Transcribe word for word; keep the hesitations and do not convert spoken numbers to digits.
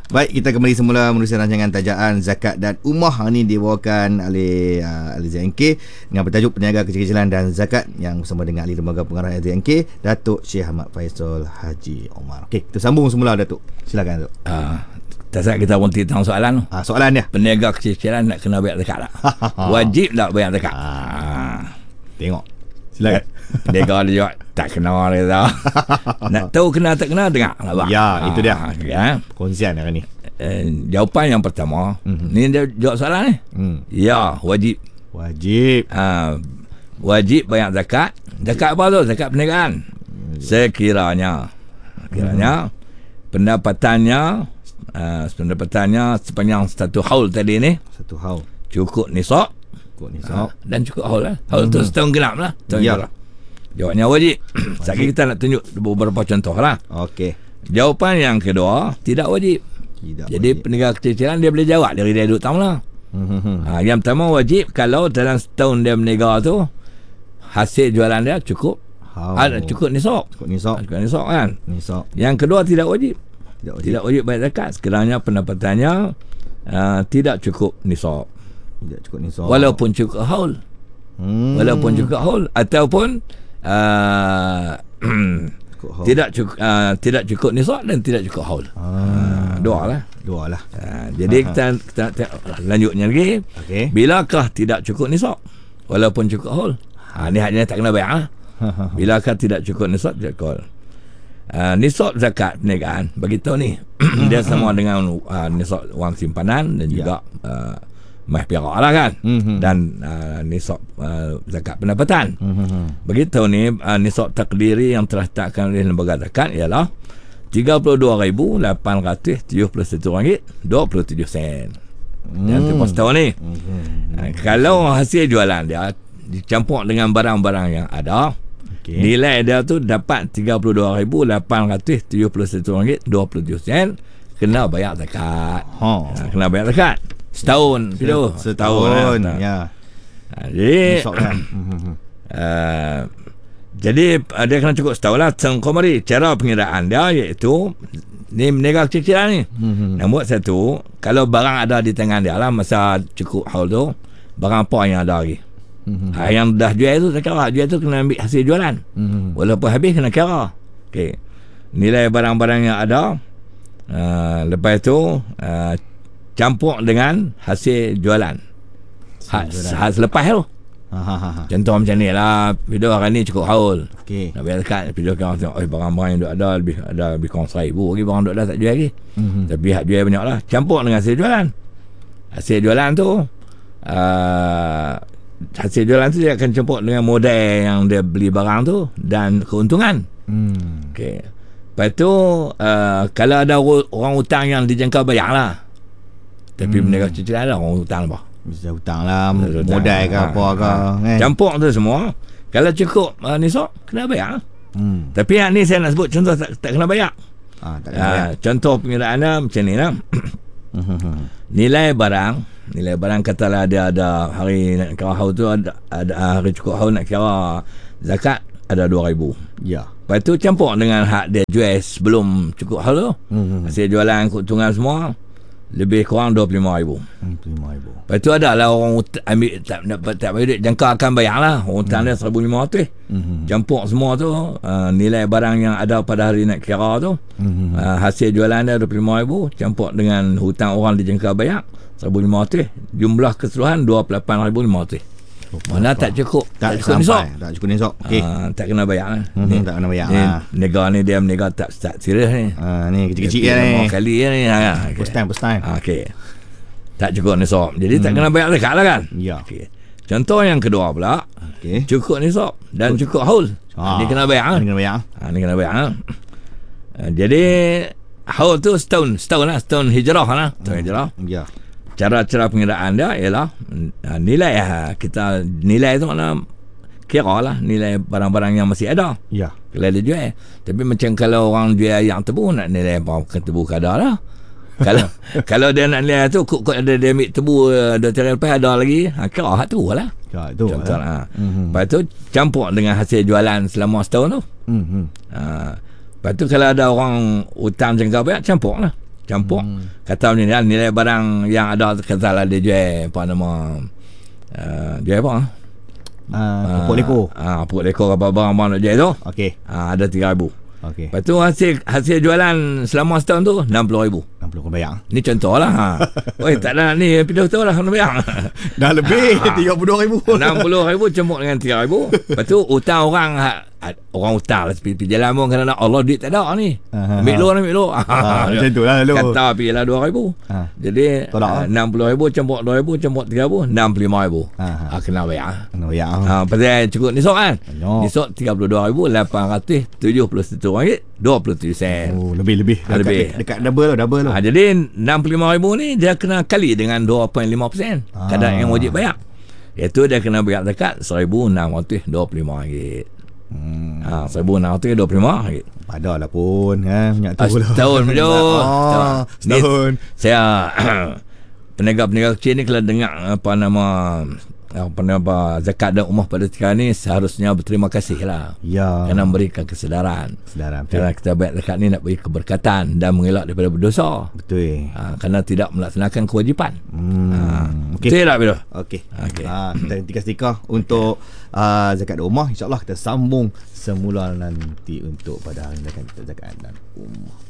Baik, kita kembali semula menerusi rancangan tajaan zakat dan umrah. Ini dibawakan oleh uh, Ahli Z N K dengan bertajuk Peniaga Kecil-kecilan dan Zakat, yang bersama dengan Ahli Lembaga Pengarah Z N K, Datuk Syekh Ahmad Faisal Haji Omar. Okey, kita sambung semula Datuk. Silakan Datuk. Ah, tak salah kita pun tentang soalan tu. Ah, soalan dia. Peniaga kecil-kecilan nak kena bayar zakat tak? Wajib tak bayar zakat? Ah. Tengok. Silakan. Peniaga dia jawab tak kena dia tahu. Nak tahu kena tak kena dengar. Ya, itu dia. Ya. Kongsian hari ni. Eh, jawapan yang pertama, mm-hmm. ni dia jawab soalan ni. Mm. Ya, wajib. Wajib. Ah, wajib bayar zakat. Zakat apa tu? Zakat perniagaan. Sekiranya kiranya mm. pendapatannya uh, pendapatannya sepanjang satu haul tadi ni, satu haul cukup nisab. Cukup nisab. Uh, dan cukup haul lah. Haul mm-hmm. tu setahun genap lah. Setahun ya. genap. Jawabnya wajib. Sekarang kita nak tunjuk beberapa contoh lah. Okey. Jawapan yang kedua, tidak wajib. Tidak Jadi wajib. peniaga kecil-kecilan dia boleh jawab dari dia duduk tahu Hmm. ha, yang pertama wajib kalau dalam setahun dia berniaga tu hasil jualan dia cukup How? ada cukup nisab. Cukup nisab. Cukup nisab kan. Nisab. Yang kedua tidak wajib. Tidak wajib. Tidak wajib bayar zakat sekiranya pendapatannya uh, tidak cukup nisab. Tidak cukup nisab. Walaupun cukup haul. Hmm. Walaupun cukup haul ataupun uh, cukup haul. tidak cukup uh, tidak cukup nisab dan tidak cukup haul. Ah. Uh, dua lah. Dua lah. Uh, jadi kita, kita, kita lanjutnya lagi. Okey. Bilakah tidak cukup nisab walaupun cukup haul? Ha, ni haknya tak kena bayar. Bilakah tidak cukup nisab? Tidak cukup. Uh, nisab zakat perniagaan bagi tahu ni dia sama dengan uh, nisab wang simpanan dan juga uh, mah piara lah kan. Mm-hmm. Dan uh, nisab uh, zakat pendapatan. Mm-hmm. Begitu ni uh, nisab takdiri yang telah ditetapkan oleh lembaga zakat ialah tiga puluh dua ribu lapan ratus tujuh puluh satu ringgit dua puluh tujuh sen. Dan mm. tempoh setahun ni. Mm-hmm. Uh, kalau hasil jualan dia dicampur dengan barang-barang yang ada, okay, nilai dia tu dapat tiga puluh dua ribu lapan ratus tujuh puluh satu ringgit dua puluh tujuh sen, kena bayar zakat. Oh. Uh, kena bayar zakat. Setahun Setahun, setahun nah. Ya. Ha, jadi uh, jadi uh, dia kena cukup setahun lah. Tengkomari cara pengiraan dia iaitu ni meniaga kecil-kecilan ni. Mm-hmm. Nombor satu, kalau barang ada di tangan dia lah masa cukup haul tu, barang apa yang ada lagi. Mm-hmm. Ha, yang dah jual tu tak kira, jual tu kena ambil hasil jualan. Mm-hmm. Walaupun habis kena kira. Okey. Nilai barang-barang yang ada, uh, lepas tu uh, campur dengan hasil jualan. Hasil ha, selepas tu. Ha, ha, ha. Contoh macam ni lah. Video hari ni cukup haul. Okey. Nak bayar zakat. Video kan tengok, oh, barang-barang yang ada lebih ada lebih kurang seribu lagi barang duk ada tak jual lagi. Mm-hmm. Tapi hak jual banyak lah. Campur dengan hasil jualan. Hasil jualan tu uh, hasil jualan tu dia akan campur dengan modal yang dia beli barang tu dan keuntungan. Mm. Okey. Lepas tu uh, kalau ada orang hutang yang dijangka bayar lah. Tapi hmm. benda kecil ada orang hutang apa? Bisa hutang lah, modal ke ha, apa ke. Ha. Eh. Campur tu semua. Kalau cukup uh, nisab, kena bayar. Hmm. Tapi yang ni saya nak sebut contoh tak, tak kena bayar. Ha, tak kena bayar. Uh, contoh pengiraannya macam ni lah. Nilai barang, nilai barang katalah dia ada hari nak kira haul tu, ada, ada hari cukup haul nak kira zakat, ada dua ribu. Ya. Lepas tu campur dengan hak dia jual sebelum cukup haul tu. Hmm. Hasil jualan, keuntungan semua, lebih kurang dua puluh lima ribu. dua puluh lima ribu. Lepas tu ada lah orang ambil tak dapat tak bayar duit, jangka akan bayar lah. Orang hutang hmm. dia seribu lima ratus. Hmm. Campur semua tu, uh, nilai barang yang ada pada hari nak kira tu, hmm. uh, hasil jualan dia dua puluh lima ribu, campur dengan hutang orang dijangka bayar seribu lima ratus, jumlah keseluruhan dua puluh lapan ribu lima ratus. Mana tak cukup, tak, tak cukup nisab, tak cukup nisab. Okey. Uh, tak kena bayar lah. Hmm, ni, tak kena bayar ni, lah. Negara ni dia menegak tak tak serius ni. Uh, ni kecil-kecil ni. Kali ni. Ha, first time, first time. Okey. Tak cukup nisab. Jadi hmm. tak kena bayar zakat lah kan? Ya. Okey. Contoh yang kedua pula, okay, cukup nisab dan cukup haul. Ha, ni kena bayar. Ni kena bayar. Ha, ni kena bayar. Ha, jadi haul tu setahun, setahun lah, setahun hijrah lah. Setahun hmm. hijrah. Ya. Cara-cara pengiraan dia ialah nilai kita, nilai tu mana kira lah nilai barang-barang yang masih ada. Ya. Kalau dia jual. Tapi macam kalau orang jual yang tebu, nak nilai apa tebu kadar lah. Kalau kalau dia nak nilai tu kok ada dia ambil tebu dua tahun lepas ada lagi, ha, kira hak tu lah. Kira tu. Contoh lah. Mm-hmm. Lepas tu campur dengan hasil jualan selama setahun tu. Mm-hmm. Ha, lepas tu kalau ada orang hutang jangka bayar, campur lah. campur. Hmm. Kata ni nilai barang yang ada katalah dia jual apa nama uh, jual apa? Uh, pokok leko. Ah, pokok leko apa barang mana jual tu? Okey. Ah, ada tiga ribu. Okey. Lepas tu hasil hasil jualan selama setahun tu enam puluh ribu. enam puluh kau bayar. Ni contoh lah. Ha. Oi, tak ada ni pindah tu lah kena bayar. Dah lebih tiga puluh dua ribu. enam puluh ribu cemuk dengan tiga ribu. Lepas tu utang orang orang utang lah pergi jalan pun kena nak Allah duit tak ada ni. Ambil loan ambil loan. Ha, macam tu lah lu. Kata pergi lah dua ribu. Ha. Jadi uh, enam puluh ribu cemuk dua ribu cemuk tiga ribu enam puluh lima ribu. Ha, ha. Kena bayar. Kena bayar. Ha, pasal cukup nisok kan. No. Nisok tiga puluh dua ribu lapan ratus tujuh puluh satu ringgit dua puluh tujuh sen. Oh, lebih lebih. Ha, dekat, lebih. Dekat double lah, double lah. Ha, jadi enam puluh lima ribu ni dia kena kali dengan dua perpuluhan lima peratus Ah. kadar yang wajib bayar. Iaitu dia kena bayar zakat seribu enam ratus dua puluh lima ringgit. Hmm. Ha, seribu enam ratus dua puluh lima ringgit. Padahlah pun ha, minyak tu lah. Setahun betul. Oh, setahun. Saya peniaga-peniaga kecil ni kalau dengar apa nama apa nama zakat dan umrah pada sekarang ni seharusnya berterima kasih lah. Ya. Kerana memberikan kesedaran. Kesedaran. Kerana kita bayar zakat ni nak beri keberkatan dan mengelak daripada berdosa. Betul. Ha, kerana tidak melaksanakan kewajipan. Hmm. Ha. Okey. Betul tak Bido? Okey. Okey. Ha, kita hentikan setika untuk uh, zakat dan umrah. InsyaAllah kita sambung semula nanti untuk pada hari zakat dan umrah.